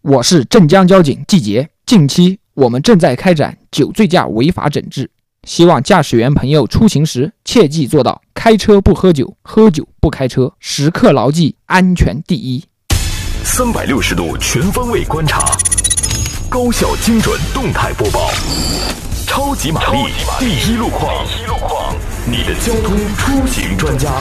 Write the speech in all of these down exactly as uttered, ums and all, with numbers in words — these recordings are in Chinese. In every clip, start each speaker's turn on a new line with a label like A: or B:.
A: 我是镇江交警季杰。近期我们正在开展酒醉驾违法整治，希望驾驶员朋友出行时切记做到开车不喝酒，喝酒不开车，时刻牢记安全第一。
B: 三百六十度全方位观察，高效精准动态播报，超级玛丽第一路况，你的交通出行专家。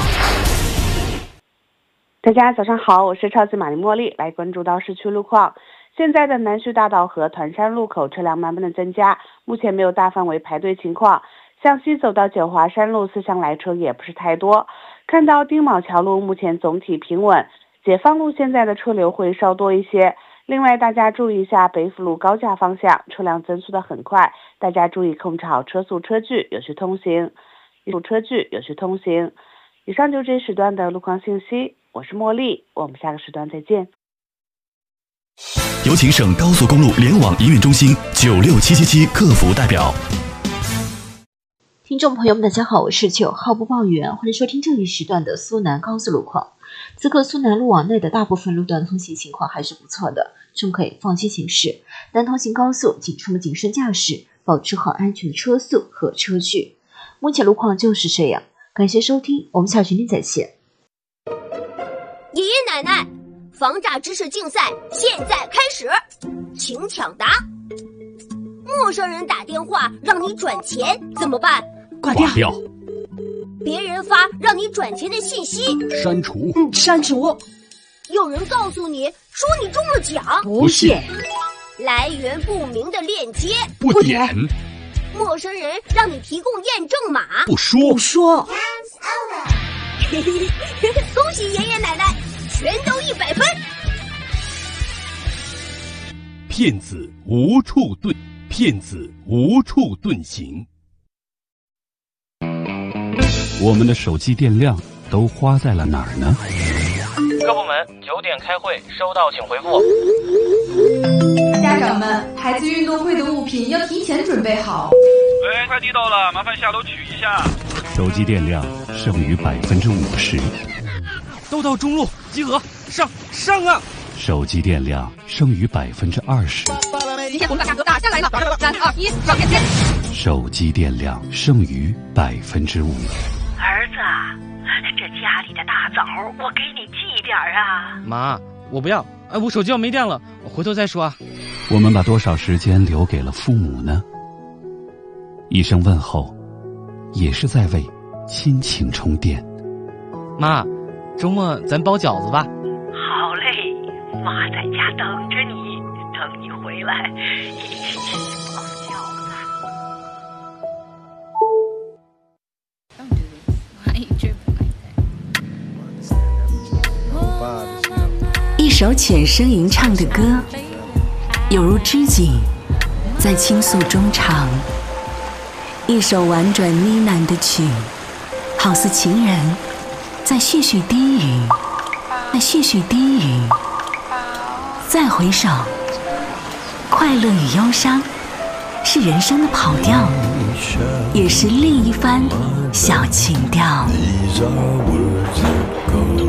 C: 大家早上好，我是超级玛丽茉莉，来关注到市区路况。现在的南徐大道和团山路口车辆慢慢的增加，目前没有大范围排队情况。向西走到九华山路，四向来车也不是太多。看到丁卯桥路目前总体平稳，解放路现在的车流会稍多一些。另外大家注意一下北府路高架方向，车辆增速的很快，大家注意控制好车速车距，有序通行。车距有序通行。以上就是这时段的路况信息，我是茉莉，我们下个时段再见。
B: 有请省高速公路联网营运中心九六七七七客服代表。
D: 听众朋友们大家好，我是九号播报员，欢迎收听这一时段的苏南高速路况。此刻苏南路网内的大部分路段通行情况还是不错的，众可以放心行驶。但通行高速请出门谨慎驾驶，保持好安全的车速和车距。目前路况就是这样，感谢收听，我们下群里再见。
E: 爷爷奶奶，防诈知识竞赛现在开始，请抢答。陌生人打电话让你转钱怎么办？
F: 挂掉。掉
E: 别人发让你转钱的信息，
F: 删除。
E: 嗯，删除。有人告诉你说你中了奖，
F: 不信。
E: 来源不明的链接，
F: 不点。
E: 陌生人让你提供验证码，
F: 不说。
E: 不说。恭喜爷爷奶奶，全都一百分。
F: 骗子无处遁，骗子无处遁形。我们的手机电量都花在了哪儿呢？
G: 各部门九点开会，收到请回复。
H: 家长们，孩子运动会的物品要提前准备好。
G: 喂，快递到了，麻烦下楼取一下。
F: 手机电量剩余百分之五十。
G: 都到中路集合，上上啊！
F: 手机电量剩余百分之二十。
H: 今天红大价格打下来了，三二一，上链接。
F: 手机电量剩余百分之五。
I: 儿子，这家里的大枣我给你寄点啊。
G: 妈，我不要，哎，我手机要没电了，我回头再说啊。
F: 我们把多少时间留给了父母呢？一声问候，也是在为亲情充电。
G: 妈，周末咱包饺子吧。
I: 好嘞，妈在家等着你，等你回来一起包饺子。
J: 一首浅声吟唱的歌，有如知己在倾诉衷肠；一首婉转呢喃的曲，好似情人在絮絮低语，在絮絮低语。再回首，快乐与忧伤是人生的跑调，也是另一番小情调。